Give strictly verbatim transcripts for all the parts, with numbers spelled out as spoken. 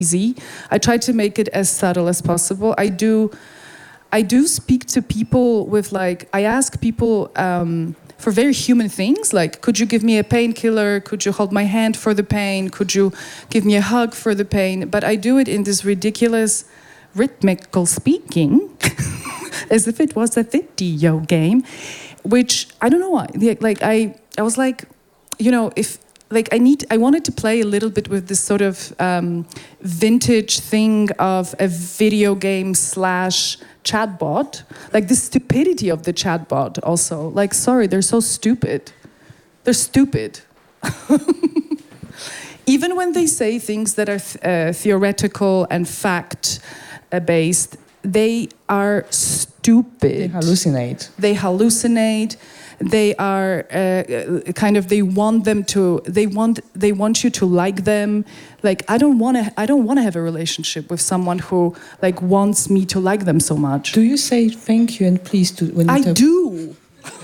easy. I try to make it as subtle as possible. I do, I do speak to people with like, I ask people um, for very human things, like, could you give me a painkiller? Could you hold my hand for the pain? Could you give me a hug for the pain? But I do it in this ridiculous rhythmical speaking, as if it was a video game, which I don't know why. Like I, I was like, you know, if like I need, I wanted to play a little bit with this sort of um, vintage thing of a video game slash chatbot, like the stupidity of the chatbot. Also, like, sorry, they're so stupid. They're stupid. Even when they say things that are th- uh, theoretical and fact uh, based, they are stupid. They hallucinate. They hallucinate. They are uh, kind of. They want them to. They want. They want you to like them. Like I don't want to. I don't want to have a relationship with someone who like wants me to like them so much. Do you say thank you and please to when you I talk? do.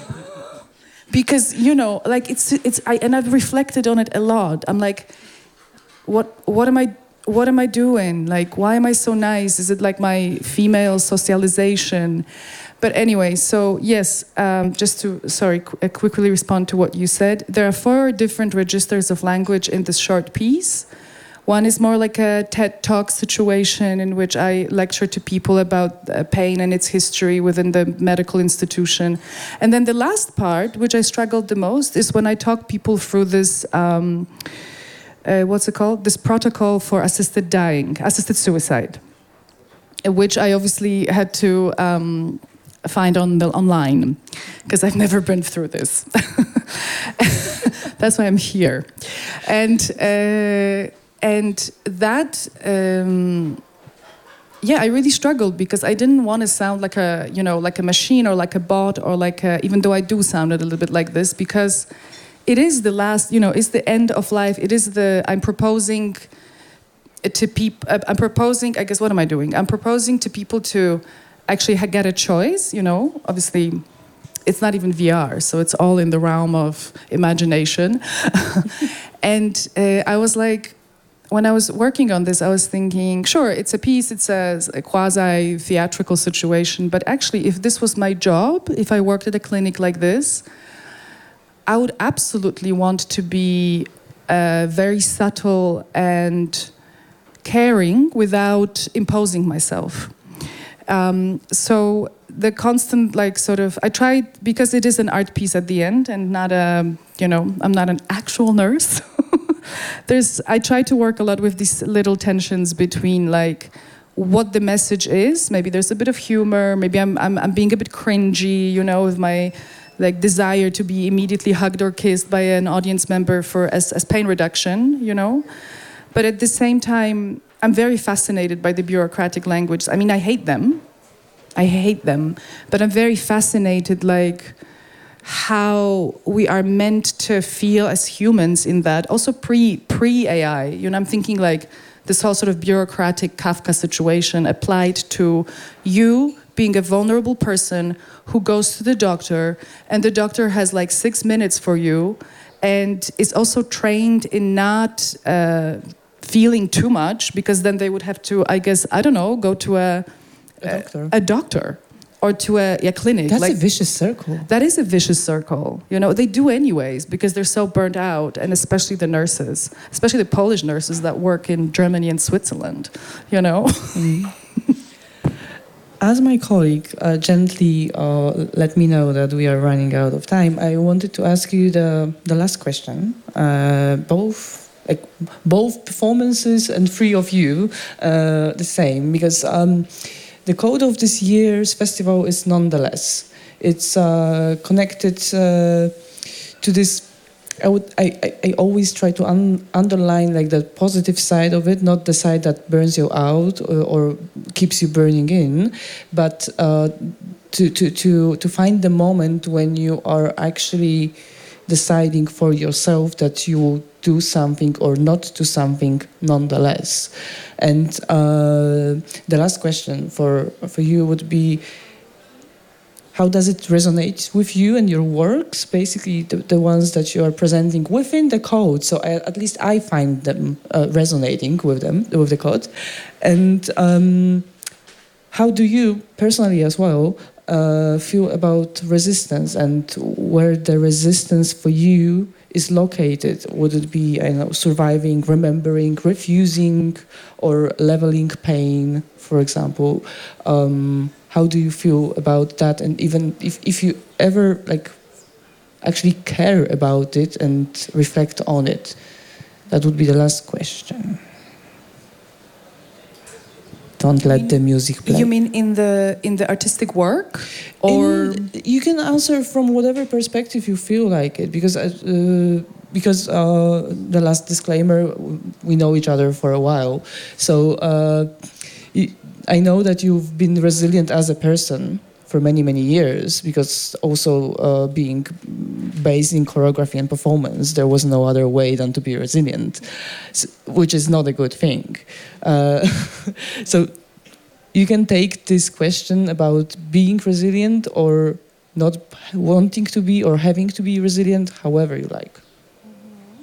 Because you know, like it's it's. I and I've reflected on it a lot. I'm like, what what am I? What am I doing? Like, why am I so nice? Is it like my female socialization? But anyway, so yes, um, just to, sorry, qu- uh, quickly respond to what you said. There are four different registers of language in this short piece. One is more like a TED Talk situation in which I lecture to people about uh, pain and its history within the medical institution. And then the last part, which I struggled the most, is when I talk people through this, um, uh, what's it called? This protocol for assisted dying, assisted suicide, uh, which I obviously had to um, find on the online, because I've never been through this. That's why I'm here. And uh, and that, um, yeah, I really struggled because I didn't want to sound like a, you know, like a machine or like a bot or like a, even though I do sound a little bit like this, because it is the last, you know, it's the end of life. It is the, I'm proposing to people, I'm proposing, I guess, what am I doing? I'm proposing to people to actually get a choice, you know, obviously it's not even V R, so it's all in the realm of imagination. And uh, I was like, when I was working on this, I was thinking, sure, it's a piece, it's a, a quasi-theatrical situation, but actually, if this was my job, if I worked at a clinic like this, I would absolutely want to be uh, very subtle and caring without imposing myself. Um, so the constant, like, sort of, I tried, because it is an art piece at the end and not a, you know, I'm not an actual nurse. There's, I try to work a lot with these little tensions between, like, what the message is. Maybe there's a bit of humor. Maybe I'm, I'm, I'm being a bit cringy, you know, with my, like, desire to be immediately hugged or kissed by an audience member for as, as pain reduction, you know. But at the same time, I'm very fascinated by the bureaucratic language. I mean, I hate them. I hate them. But I'm very fascinated, like, how we are meant to feel as humans in that. Also pre, pre-A I. You know, I'm thinking, like, this whole sort of bureaucratic Kafka situation applied to you being a vulnerable person who goes to the doctor, and the doctor has, like, six minutes for you, and is also trained in not... Uh, feeling too much, because then they would have to, I guess, I don't know, go to a a doctor, a, a doctor or to a, a clinic. That's like, a vicious circle. That is a vicious circle. You know, they do anyways because they're so burnt out, and especially the nurses, especially the Polish nurses that work in Germany and Switzerland. You know. Mm. As my colleague uh, gently uh, let me know that we are running out of time, I wanted to ask you the the last question. Uh, both. Like both performances and three of you, uh, the same, because um, the code of this year's festival is nonetheless. It's uh, connected uh, to this. I would. I, I, I always try to un- underline like the positive side of it, not the side that burns you out or, or keeps you burning in, but uh, to, to to to find the moment when you are actually deciding for yourself that you will do something or not do something nonetheless. And uh, the last question for for you would be, how does it resonate with you and your works? Basically, the, the ones that you are presenting within the code. So I, at least I find them uh, resonating with them, with the code. And um, how do you personally as well uh, feel about resistance and where the resistance for you is located? Would it be, I know, surviving, remembering, refusing, or leveling pain, for example? Um, how do you feel about that? And even if, if you ever like actually care about it and reflect on it, that would be the last question. Don't let mean, the music play. You mean in the in the artistic work, or in, you can answer from whatever perspective you feel like it, because uh, because uh, the last disclaimer, we know each other for a while, so uh, I know that you've been resilient as a person for many many years, because also uh, being based in choreography and performance, there was no other way than to be resilient, which is not a good thing. Uh, so you can take this question about being resilient or not wanting to be or having to be resilient however you like. Mm-hmm.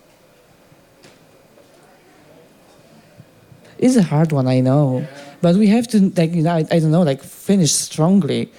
It's a hard one, I know. But we have to, like, you know, I, I don't know, like, finish strongly.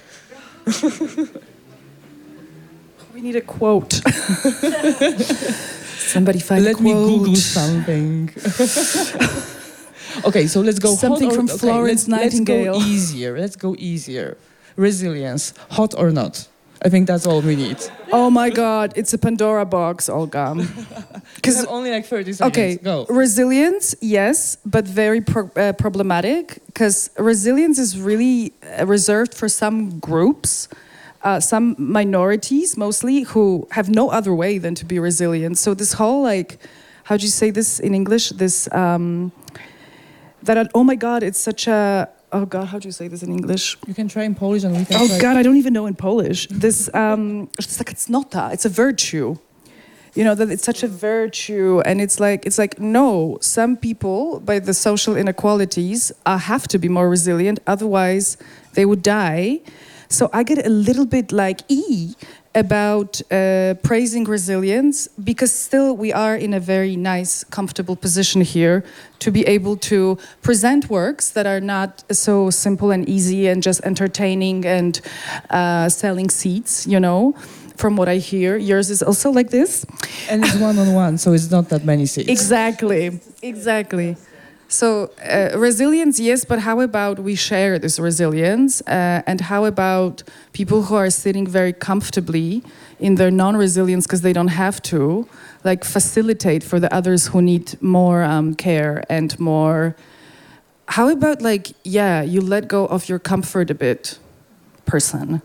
We need a quote. Somebody find Let a quote. me Google something. Okay, so let's go something hot or, from okay, Florence let's, Nightingale. Let's go easier. Let's go easier. Resilience, hot or not? I think that's all we need. Oh my God, it's a Pandora box, Olga. Because only like thirty seconds. Okay, go. Resilience, yes, but very pro- uh, problematic, because resilience is really uh, reserved for some groups, uh, some minorities mostly, who have no other way than to be resilient. So this whole, like, how do you say this in English? This, um, that, oh my God, it's such a, oh God, how do you say this in English? You can try in Polish and we can Oh try. God, I don't even know in Polish. This, um, it's like, it's cnota, it's a virtue. You know, that it's such a virtue, and it's like, it's like, no, some people, by the social inequalities, uh, have to be more resilient, otherwise they would die. So I get a little bit like, ee, about uh, praising resilience, because still we are in a very nice, comfortable position here to be able to present works that are not so simple and easy and just entertaining and uh, selling seats, you know. From what I hear, yours is also like this. And it's one-on-one, so it's not that many seats. Exactly, exactly. So uh, resilience, yes, but how about we share this resilience? Uh, and how about people who are sitting very comfortably in their non-resilience because they don't have to, like facilitate for the others who need more um, care and more... How about like, yeah, you let go of your comfort a bit, person.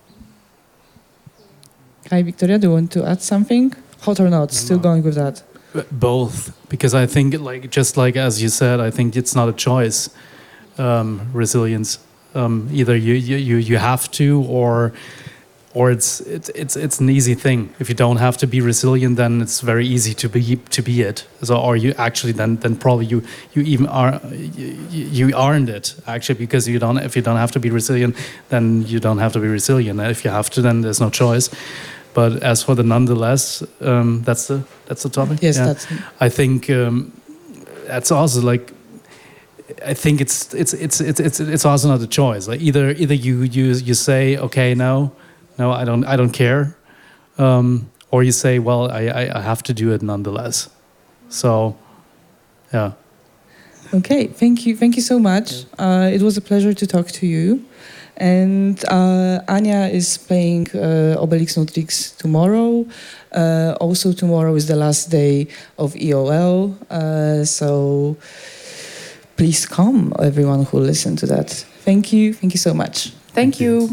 Hi, Victoria, do you want to add something? Hot or not? Still No. going with that? Both, because I think, like, just like as you said, I think it's not a choice. Um, resilience, um, either you, you you you have to, or or it's it's it's it's an easy thing. If you don't have to be resilient, then it's very easy to be to be it. So, or you actually then then probably you you even are you, you aren't it actually, because you don't. If you don't have to be resilient, then you don't have to be resilient. If you have to, then there's no choice. But as for the nonetheless, um, that's the that's the topic. Yes, yeah. that's. I think um, that's also like. I think it's it's it's it's it's it's also not a choice. Like either either you you you say, okay, no, no, I don't I don't care, um, or you say, well, I, I I have to do it nonetheless. So, yeah. Okay, thank you, thank you so much. Uh, it was a pleasure to talk to you. And uh, Anya is playing uh, Obelix Nutrix tomorrow. Uh, also tomorrow is the last day of E O L. Uh, so please come, everyone who listened to that. Thank you. Thank you so much. Thank, Thank you.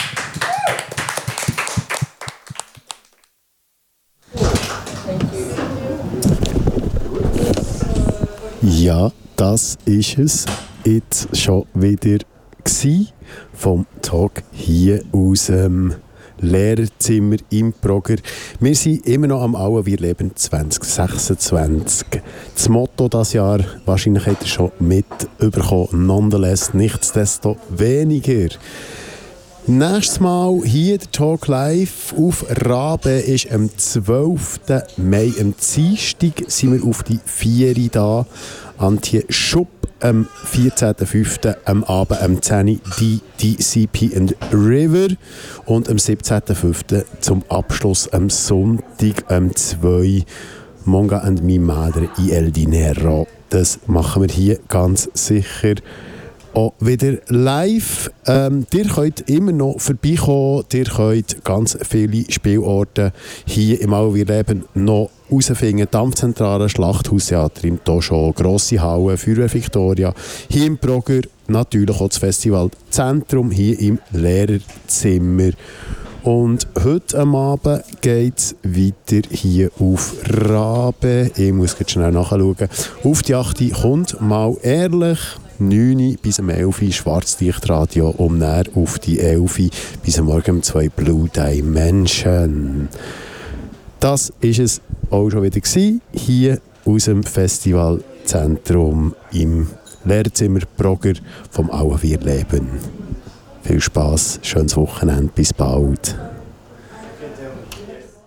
Ja, das ist es jetzt schon wieder gewesen vom Talk hier aus dem Lehrerzimmer im Progr. Wir sind immer noch am Auen, wir leben zwanzig sechsundzwanzig. Das Motto dieses Jahr, wahrscheinlich habt ihr schon mitbekommen, nonetheless, nichtsdestoweniger. Nächstes Mal hier der Talk Live auf Rabe ist am zwölften Mai, am Dienstag, sind wir auf die vier da. Antje Schupp am vierzehnten fünften am Abend am zehn Uhr die D C P and River und am siebzehnten fünften zum Abschluss am Sonntag am zwei Monga and mi madre y el dinero. Das machen wir hier ganz sicher auch wieder live. Ähm, ihr könnt immer noch vorbeikommen. Ihr könnt ganz viele Spielorte hier im Allwirleben noch herausfinden. Dampfzentrale, Schlachthaustheater im Toschon, grosse Halle, Feuerwehr Victoria, hier im Brogger, natürlich auch das Festivalzentrum, hier im Lehrerzimmer. Und heute am Abend geht es weiter hier auf Rabe. Ich muss jetzt schnell nachschauen. Auf die achte kommt mal ehrlich. neun Uhr bis um elf Uhr Schwarzlichtradio und dann auf die elf Uhr bis am Morgen um zwei Blue Dimension. Das war es auch schon wieder gewesen, hier aus dem Festivalzentrum im Lehrerzimmer Brogger vom Allwirleben. Viel Spass, schönes Wochenende, bis bald.